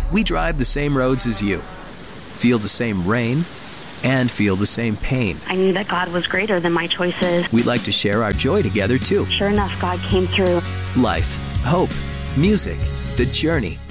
We drive the same roads as you, feel the same rain, and feel the same pain. I knew that God was greater than my choices. We'd like to share our joy together, too. Sure enough, God came through. Life, hope, music, the journey.